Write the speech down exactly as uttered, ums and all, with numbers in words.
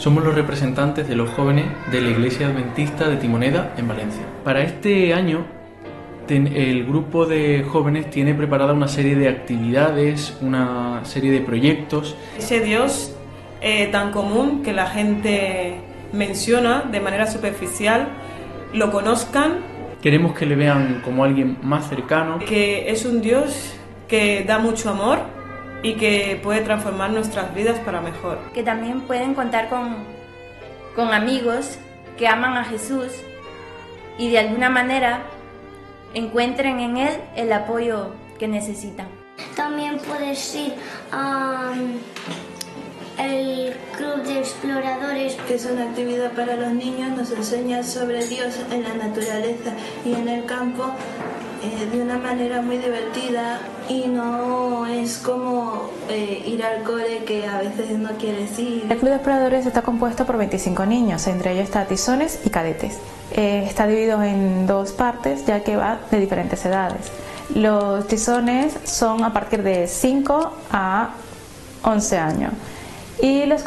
Somos los representantes de los jóvenes de la Iglesia Adventista de Timoneda en Valencia. Para este año, el grupo de jóvenes tiene preparada una serie de actividades, una serie de proyectos. Ese Dios eh, tan común que la gente menciona de manera superficial, lo conozcan. Queremos que le vean como alguien más cercano. Que es un Dios que da mucho amor y que puede transformar nuestras vidas para mejor. Que también pueden contar con, con amigos que aman a Jesús y de alguna manera encuentren en Él el apoyo que necesitan. También puedes ir a el Club de Exploradores, que es una actividad para los niños, nos enseña sobre Dios en la naturaleza y en el campo eh, de una manera muy divertida, y no es como eh, ir al cole que a veces no quieres ir. El Club de Exploradores está compuesto por veinticinco niños, entre ellos está tizones y cadetes. Eh, está dividido en dos partes, ya que va de diferentes edades. Los tizones son a partir de cinco a once años y los